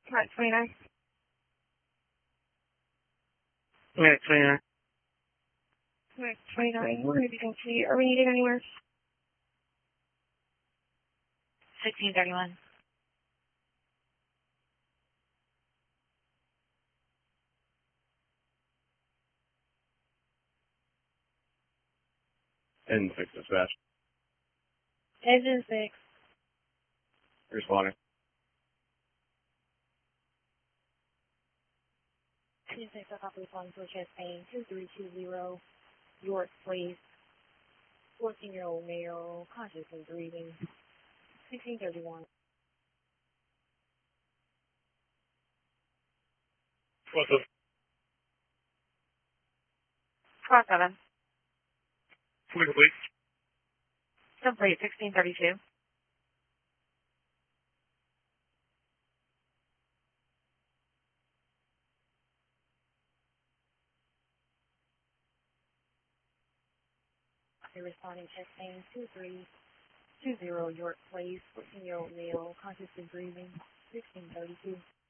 Right, 29. Right, 29. Right, 29. Where did you can see? Are we needed anywhere? 1631. And 6 dispatch. Engine 6. Responding. 26, I copy responding to a chest pain. 2320, York Place. 14-year-old male, conscious and breathing. 1631. What's up? Squad 7. Quick, please. Complete 1632. Responding chest pain. 2320, York Place. 14-year-old male, conscious and breathing. 1632.